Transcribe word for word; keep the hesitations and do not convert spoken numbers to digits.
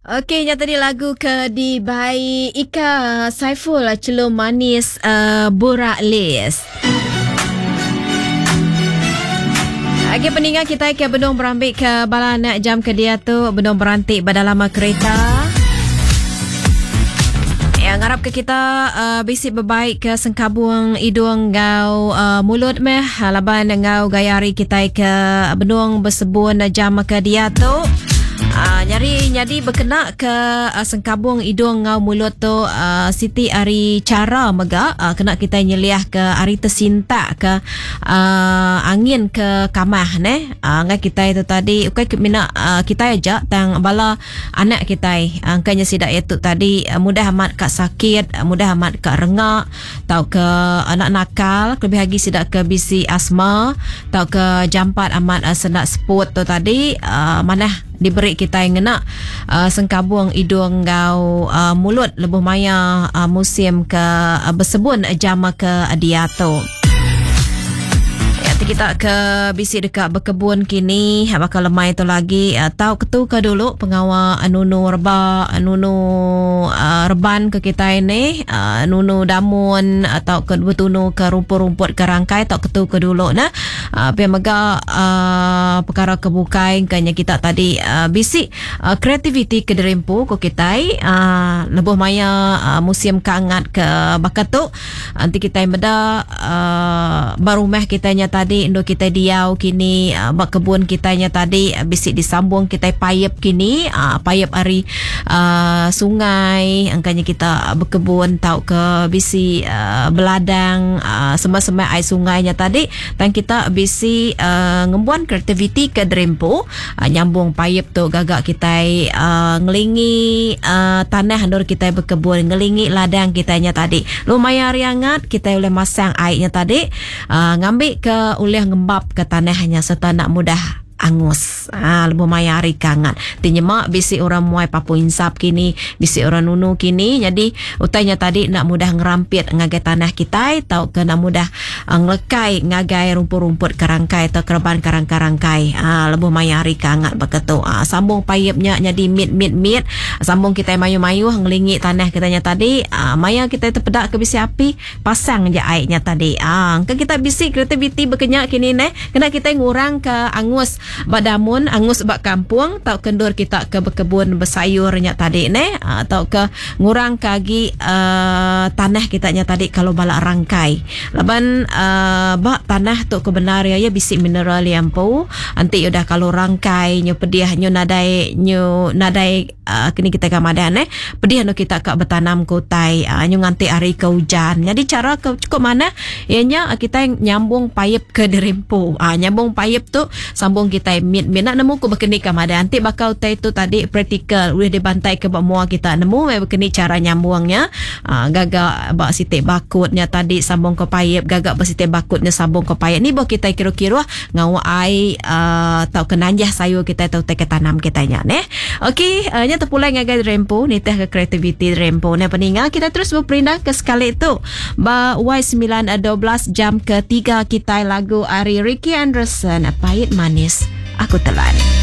Okey, yang tadi lagu ke di Bayi Ika Saiful Celum Manis uh, Burak Lis. Okey, peninggal kita ke Benung Berambik ke bala nak jam ke dia tu Benung Berantik badalama kereta. Yang ngarap ke kita uh, bisik berbaik ke sengkabuang hidung ngau uh, mulut meh laban ngau gayari kita ke Benung bersebun jam ke dia tu. Uh, nyari nyadi berkena ke uh, sengkabung hidung ngau mulut tu uh, Siti Ari cara mega uh, kena kita nyeliah ke Ari tersinta ke uh, angin ke kamah ne uh, ngai kita itu tadi ukai mina uh, kita aja tang bala anak kita angkanya uh, sidak itu tadi uh, mudah amat kak sakit uh, mudah amat kak rengak tau ke anak nakal lebih lagi sidak ke bisi asma tau ke jampat amat uh, sedak sport tu tadi uh, mana diberi kita yang kena uh, sengkabung hidung ngau uh, mulut lebuh maya uh, musim ke uh, bersebun jama ke dia tu. Kita ke bisi dekat berkebun kini bakal lemai tu lagi uh, tahu ketu ke dulu pengawal nunu reba nunu uh, reban ke kita ini uh, nunu damun atau ke betunu ke rumput-rumput ke rangkai tahu ketu ke dulu nah uh, pi mega uh, perkara kebukai kanya kita tadi uh, bisi uh, kreativiti ke derimpu ko kita uh, lebuh maya uh, musim kangat ke bakat tu nanti kita beda uh, baru meh kitanya tadi Indo kita diau kini uh, bak kebun kitanya tadi uh, bisik disambung kita payap kini uh, payap ari uh, sungai angkanya kita uh, berkebun tau ke bisi uh, beladang uh, semua-semua air sungainya tadi dan kita bisi uh, ngembuan kreativiti ke drempo uh, nyambung payap tu gagak kita uh, ngelingi uh, tanah andor kita berkebun ngelingi ladang kitanya tadi lumayan riangat kita boleh masang airnya tadi uh, ngambil ke oleh ngembap ke tanahnya serta nak mudah angus ah lebih mayari kangat tinyemak bisi orang muai papu insap kini bisi orang nunu kini jadi utainya tadi nak mudah ngerampit ngagai tanah kita tau ke nak mudah uh, ngelekai ngagai rumput-rumput kerangkai atau kerban karang-karangkai ah lebih mayari kangat begitu ah sambung payapnya jadi mit mit mit sambung kita mayu-mayu ngelingi tanah kitanya tadi ah maya kita terpedak ke bisi api pasang je airnya tadi ah ke kita bisi kreativiti berkenyak kini ne kena kita ngurang ke angus badamun angus bak kampung tau kendur kita ke berkebun bersayurnya tadi ne atau ke ngurang kagi uh, tanah kitanya tadi kalau balak rangkai laban uh, bak tanah tu kebenar ya bisi mineral yang pau nanti udah kalau rangkai nyu pediah nyu nadai nyu nadai uh, kini kita kamadan ne pediah nu kita kak bertanam kutai uh, nyu nganti hari ke hujan jadi cara ke cukup mana ianya kita nyambung payap ke derempo uh, nyambung payap tu sambung kita kita mit nak nemu ku berkeni kamada nanti bakal tai tu tadi praktikal boleh dibantai ke bak mua kita nemu mai berkeni cara nyambungnya uh, gagak bak sitik bakutnya tadi sambung ke payap gagak bersitik bakutnya sambung ke payap ni bo kita kira-kira ngau ai uh, tau kenanjah sayur kita tau ke tanam kitanya ne okey uh, nya terpulai ngagai rempo ni teh ke kreativiti rempo ne peningal kita terus berpindah ke sekali tu ba Y sembilan dua belas jam ketiga kita lagu Ari Ricky Anderson Pahit Manis Aku Telan.